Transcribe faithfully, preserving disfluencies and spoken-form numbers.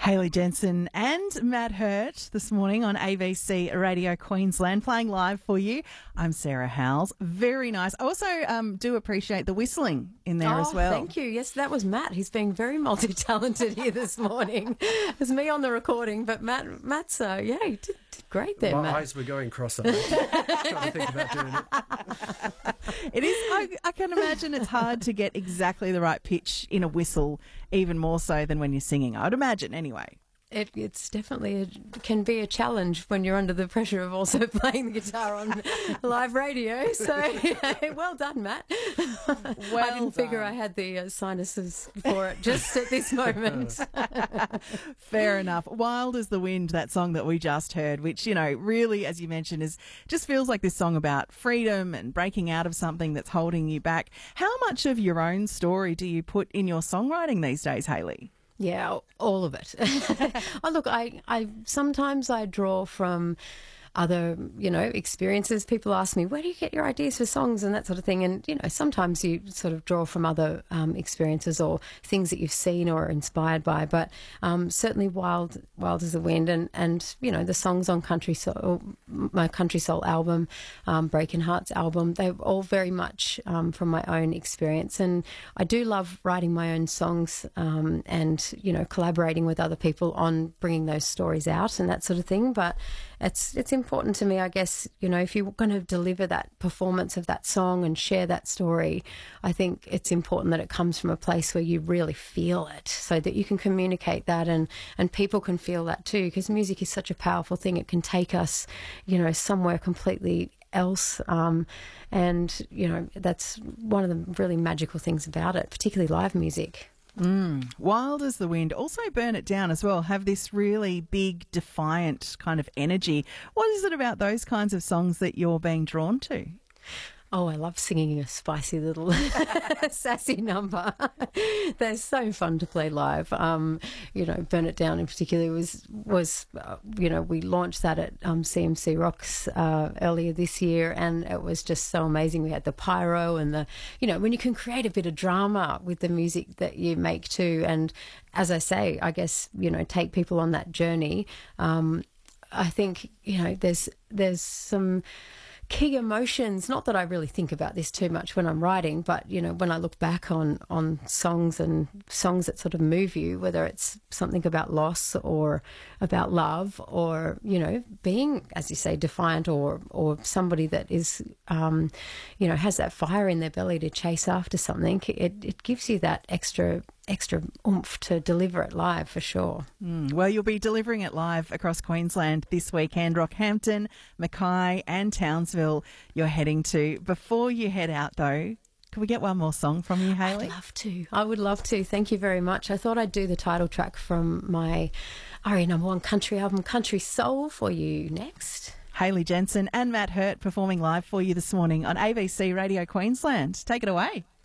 Hayley Jensen and Matt Hurt this morning on A B C Radio Queensland, playing live for you. I'm Sarah Howells. Very nice. I also um, do appreciate the whistling in there oh, as well. Thank you. Yes, that was Matt. He's being very multi-talented here this morning. It was me on the recording, but Matt, Matt's, uh, yeah, he did, did great there, My Matt. eyes were going cross-eyed. Trying to think about doing it. It is, I, I can imagine it's hard to get exactly the right pitch in a whistle, even more so than when you're singing, I'd imagine anyway. It, it's definitely a, can be a challenge when you're under the pressure of also playing the guitar on live radio. So, yeah, well done, Matt. Well I didn't done. figure I had the uh, sinuses for it just at this moment. Fair enough. Wild as the Wind, that song that we just heard, which, you know, really, as you mentioned, is just feels like this song about freedom and breaking out of something that's holding you back. How much of your own story do you put in your songwriting these days, Hayley? Yeah, all of it. Oh, look, I, I sometimes I draw from other, you know, experiences. People ask me, where do you get your ideas for songs and that sort of thing? And, you know, sometimes you sort of draw from other um, experiences or things that you've seen or are inspired by. But um, certainly Wild Wild as the Wind and, and, you know, the songs on Country Soul, my Country Soul album, um, Breaking Hearts album, they're all very much um, from my own experience. And I do love writing my own songs um, and, you know, collaborating with other people on bringing those stories out and that sort of thing. But it's it's important to me, I guess, you know, if you're going to deliver that performance of that song and share that story, I think it's important that it comes from a place where you really feel it so that you can communicate that and, and people can feel that too, because music is such a powerful thing. It can take us, you know, somewhere completely else. Um, and, you know, that's one of the really magical things about it, particularly live music. Mm. Wild as the Wind, also Burn It Down as well, have this really big, defiant kind of energy. What is it about those kinds of songs that you're being drawn to? Oh, I love singing a spicy little sassy number. They're so fun to play live. Um, you know, Burn It Down in particular was, was uh, you know, we launched that at um, C M C Rocks uh, earlier this year, and it was just so amazing. We had the pyro and the, you know, when you can create a bit of drama with the music that you make too. And as I say, I guess, you know, take people on that journey. Um, I think, you know, there's there's some key emotions, not that I really think about this too much when I'm writing, but, you know, when I look back on, on songs and songs that sort of move you, whether it's something about loss or about love or, you know, being, as you say, defiant or, or somebody that is, um, you know, has that fire in their belly to chase after something, it, it gives you that extra extra oomph to deliver it live for sure. Mm, well, you'll be delivering it live across Queensland this weekend. Rockhampton, Mackay and Townsville you're heading to. Before you head out though, can we get one more song from you, Hayley? I'd love to. I would love to. Thank you very much. I thought I'd do the title track from my R E number one country album, Country Soul, for you next. Hayley Jensen and Matt Hurt performing live for you this morning on A B C Radio Queensland. Take it away.